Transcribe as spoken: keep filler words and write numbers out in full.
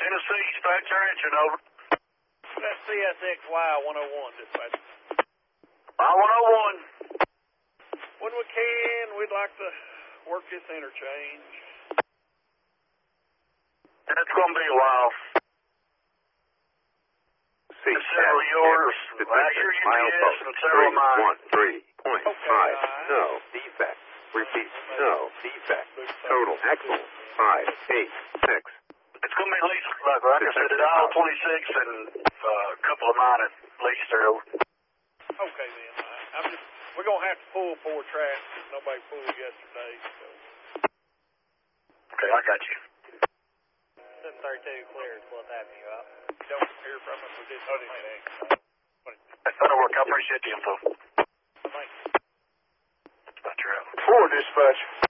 Tennessee, dispatcher engine, over. That's C S X Y one oh one, dispatcher. Y one oh one. When we can, we'd like to work this interchange. It's going to be a while. C Several yours, I hear U P S and several of mine. one three point five. Okay, No defect. Repeat. No defect. Total axle five eight six. It's going to be at least, like, like I said, at aisle twenty-six and uh, a couple of mine at least there. Okay, then. I, I'm just, we're going to have to pull four tracks because nobody pulled yesterday. So. Okay, I got you. seven thirty-two cleared, Fifth Avenue up. Don't hear from us for this anything. That'll work. I appreciate the info. Thanks. That's about your out. Four, dispatch.